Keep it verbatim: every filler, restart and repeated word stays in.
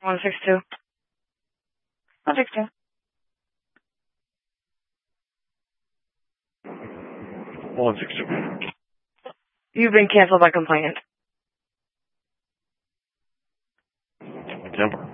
one six two. one six two. one six two. You've been canceled by complainant. Temper.